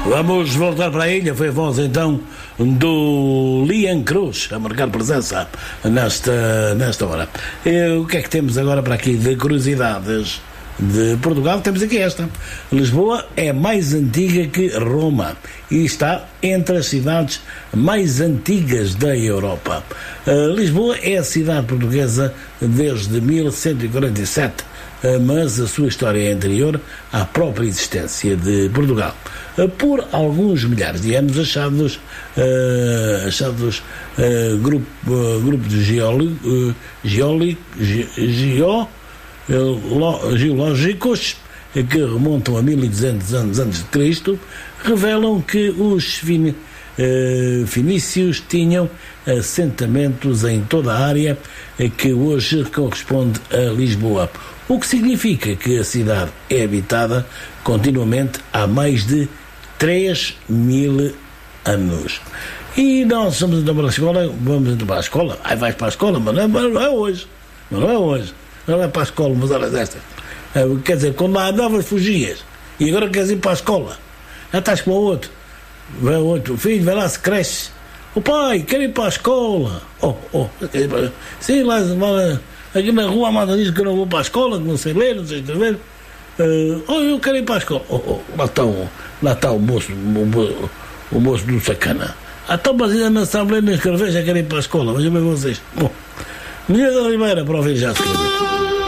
Vamos voltar para a ilha. Foi a voz então do Lian Cruz a marcar presença nesta hora. O que é que temos agora para aqui de curiosidades de Portugal? Temos aqui esta: Lisboa é mais antiga que Roma e está entre as cidades mais antigas da Europa. Lisboa é a cidade portuguesa desde 1147, mas a sua história é anterior à própria existência de Portugal. Por alguns milhares de anos, achados grupo de geológicos que remontam a 1200 anos antes de Cristo revelam que os fenícios tinham assentamentos em toda a área que hoje corresponde a Lisboa, o que significa que a cidade é habitada continuamente há mais de 3.000 anos. E nós vamos então para a escola. Vamos então para a escola. Aí vais para a escola, mas não é hoje. Não é para a escola, umas horas destas. Quer dizer, quando lá andavas fugias e agora queres ir para a escola. Já estás com o outro. Vai o outro filho, vai lá, se cresce. O pai, quero ir para a escola. Sim, lá aqui na rua a malta diz que eu não vou para a escola, que não sei ler, não sei escrever. Eu quero ir para a escola. Lá está o moço do sacana. Então, mas ainda não sabe ler nem escrever, já quero ir para a escola. Mas eu vejo vocês. Bom, Menina da Oliveira, para ouvir já.